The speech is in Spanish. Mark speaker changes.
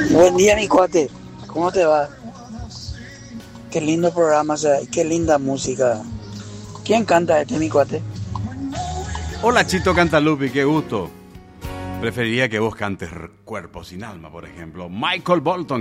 Speaker 1: Buen día, mi cuate. ¿Cómo te va? Qué lindo programa, o sea, y qué linda música. ¿Quién canta este, mi cuate?
Speaker 2: Hola, Chito Cantalupi, qué gusto. Preferiría que vos cantes Cuerpo sin alma, por ejemplo. Michael Bolton.